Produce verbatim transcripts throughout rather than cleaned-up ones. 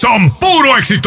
son puro éxito.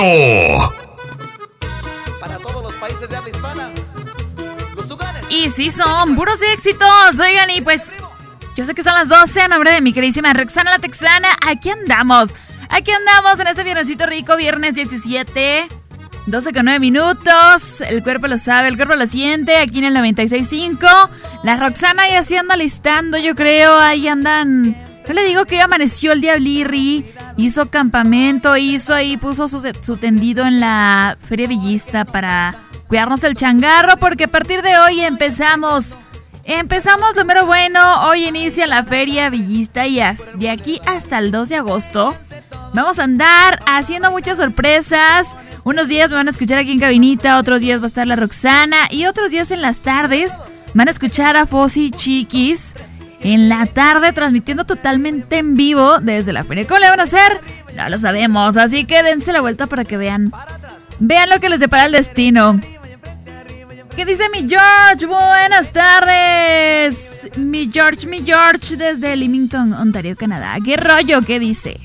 Para todos los países de habla hispana, los Tucanes. Y sí, son puros éxitos. Oigan, y pues yo sé que son las doce. A nombre de mi queridísima Roxana la Texana, aquí andamos. Aquí andamos en este viernesito rico, viernes diecisiete, doce con nueve minutos. El cuerpo lo sabe, el cuerpo lo siente. Aquí en el noventa y seis punto cinco. La Roxana ya se anda listando, yo creo. Ahí andan. Yo le digo que hoy amaneció el Diablirri. Hizo campamento, hizo ahí, puso su, su tendido en la Feria Villista para cuidarnos el changarro, porque a partir de hoy empezamos. Empezamos lo mero bueno. Hoy inicia la Feria Villista y de aquí hasta el dos de agosto vamos a andar haciendo muchas sorpresas. Unos días me van a escuchar aquí en cabinita, otros días va a estar la Roxana y otros días en las tardes van a escuchar a Fossi Chiquis en la tarde transmitiendo totalmente en vivo desde la feria. ¿Cómo le van a hacer? No lo sabemos, así que dense la vuelta para que vean. Vean lo que les depara el destino. ¿Qué dice mi George? Buenas tardes. Mi George, mi George desde Leamington, Ontario, Canadá. ¿Qué rollo? ¿Qué dice?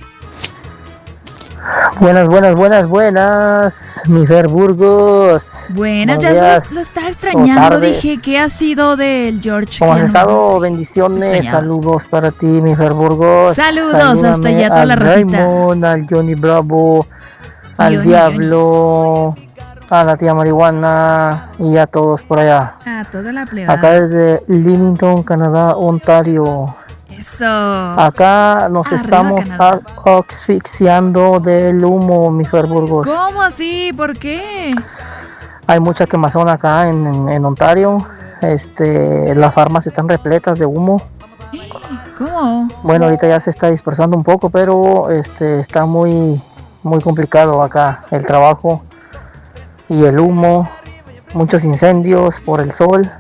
Buenas, buenas, buenas, buenas, mi Fer Burgos. Buenas, ya días, lo estaba extrañando, dije, ¿qué ha sido del George? ¿Cómo has estado? No bendiciones, saludos para ti, mi Fer Burgos. Saludos. Salúdame hasta allá toda la racita. Al Raymond, al Johnny Bravo, al Johnny, Diablo, Johnny. A la tía Marihuana y a todos por allá. A toda la plebada. Acá desde Leamington, Canadá, Ontario. Eso. Acá nos Arriba, estamos asfixiando del humo, mi Fer Burgos. ¿Cómo así? ¿Por qué? Hay mucha quemazón acá en, en, en Ontario. Este, las farmacias están repletas de humo. ¿Cómo? Bueno, ahorita ya se está dispersando un poco, pero este está muy muy complicado acá el trabajo y el humo. Muchos incendios por el sol.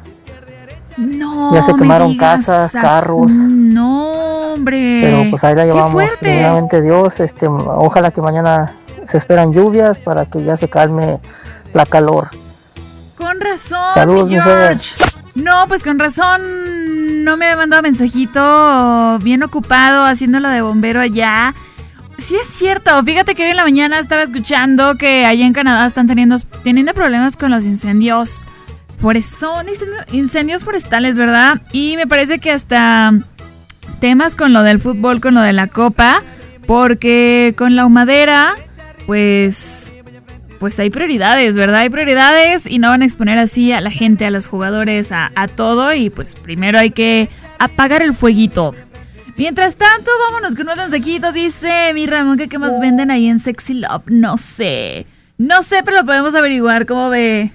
No, ya se quemaron me digas, casas, carros. No, hombre. Pero pues ahí la llevamos. Primeramente Dios, este, ojalá que mañana se esperan lluvias para que ya se calme la calor. Con razón, Saludos, mi George. No, pues con razón no me había mandado mensajito, bien ocupado haciéndolo de bombero allá. Sí es cierto, fíjate que hoy en la mañana estaba escuchando que allá en Canadá están teniendo, teniendo problemas con los incendios. Por eso, incendios forestales, ¿verdad? Y me parece que hasta temas con lo del fútbol, con lo de la copa, porque con la humadera, pues, pues hay prioridades, ¿verdad? Hay prioridades y no van a exponer así a la gente, a los jugadores, a, a todo. Y pues primero hay que apagar el fueguito. Mientras tanto, vámonos con unos mensajitos. Dice mi Ramón que qué más venden ahí en Sexy Love. No sé, no sé, pero lo podemos averiguar, ¿cómo ve?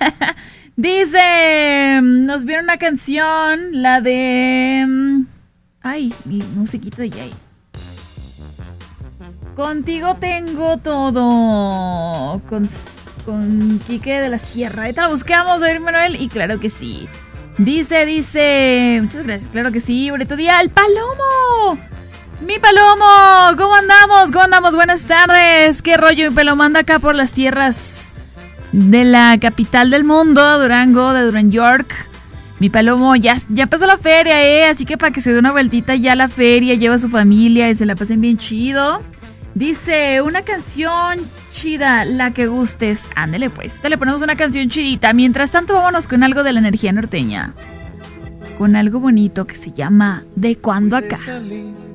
Dice, nos vieron una canción, la de... Ay, mi musiquita de Jay. Contigo tengo todo. Con, con Quique de la Sierra. Ahorita la buscamos, a ver, Manuel, y claro que sí. Dice, dice... Muchas gracias, claro que sí, bonito día. ¡El Palomo! ¡Mi Palomo! ¿Cómo andamos? ¿Cómo andamos? Buenas tardes. ¿Qué rollo? Mi Palomo anda acá por las tierras de la capital del mundo, Durango, de Durango, York. Mi Palomo, ya, ya empezó la feria, ¿eh? Así que para que se dé una vueltita ya a la feria, lleva a su familia y se la pasen bien chido. Dice, una canción chida, la que gustes. Ándele pues, te le ponemos una canción chidita. Mientras tanto, vámonos con algo de la energía norteña. Con algo bonito que se llama De Cuando Acá.